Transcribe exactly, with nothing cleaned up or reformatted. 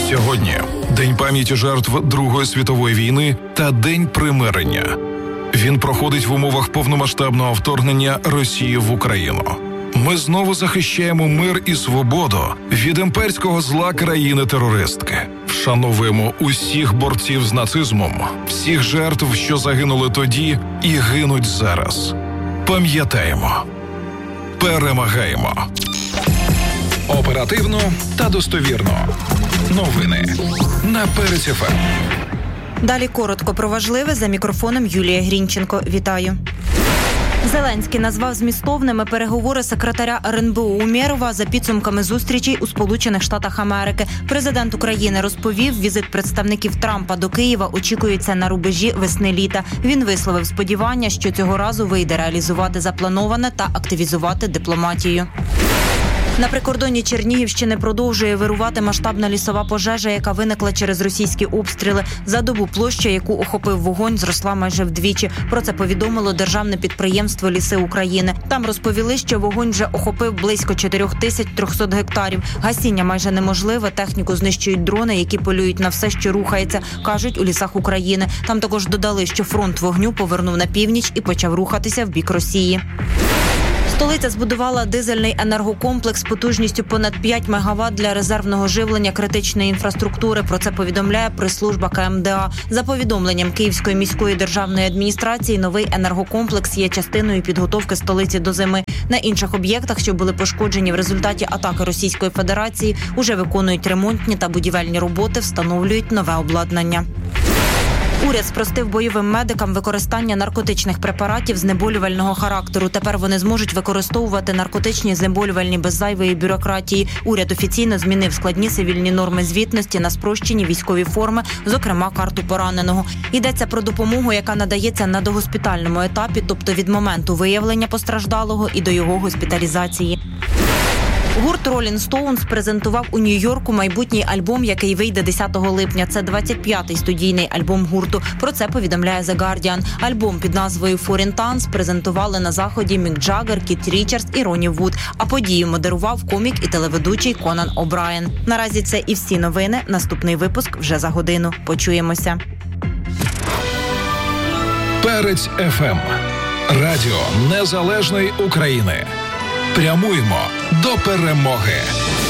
Сьогодні День пам'яті жертв Другої світової війни та День примирення. Він проходить в умовах повномасштабного вторгнення Росії в Україну. Ми знову захищаємо мир і свободу від імперського зла країни-терористки. Вшановуємо усіх борців з нацизмом, всіх жертв, що загинули тоді і гинуть зараз. Пам'ятаємо. Перемагаємо. Оперативно та достовірно. Новини на Перець еф ем. Далі коротко про важливе за мікрофоном Юлія Грінченко. Вітаю. Зеленський назвав змістовними переговори секретаря ер ен бе о Умєрова за підсумками зустрічей у Сполучених Штатах Америки. Президент України розповів, візит представників Трампа до Києва очікується на рубежі весни-літа. Він висловив сподівання, що цього разу вийде реалізувати заплановане та активізувати дипломатію. На прикордонні Чернігівщини продовжує вирувати масштабна лісова пожежа, яка виникла через російські обстріли. За добу площа, яку охопив вогонь, зросла майже вдвічі. Про це повідомило державне підприємство «Ліси України». Там розповіли, що вогонь вже охопив близько чотири тисячі триста гектарів. Гасіння майже неможливе, техніку знищують дрони, які полюють на все, що рухається, кажуть у «Лісах України». Там також додали, що фронт вогню повернув на північ і почав рухатися в бік Росії. Столиця збудувала дизельний енергокомплекс потужністю понад п'ять мегаватт для резервного живлення критичної інфраструктури. Про це повідомляє прес-служба ка ем де а. За повідомленням Київської міської державної адміністрації, новий енергокомплекс є частиною підготовки столиці до зими. На інших об'єктах, що були пошкоджені в результаті атаки Російської Федерації, уже виконують ремонтні та будівельні роботи, встановлюють нове обладнання. Уряд спростив бойовим медикам використання наркотичних препаратів знеболювального характеру. Тепер вони зможуть використовувати наркотичні знеболювальні без зайвої бюрократії. Уряд офіційно змінив складні цивільні норми звітності на спрощені військові форми, зокрема карту пораненого. Йдеться про допомогу, яка надається на догоспітальному етапі, тобто від моменту виявлення постраждалого і до його госпіталізації. Гурт Rolling Stones презентував у Нью-Йорку майбутній альбом, який вийде десятого липня. Це двадцять п'ятий студійний альбом гурту. Про це повідомляє The Guardian. Альбом під назвою Foreign Towns презентували на заході Мік Джаггер, Кіт Річардс і Ронні Вуд. А подію модерував комік і телеведучий Конан О'Брайен. Наразі це і всі новини. Наступний випуск вже за годину. Почуємося. Перець еф ем. Радіо Незалежної України. Прямуємо до перемоги.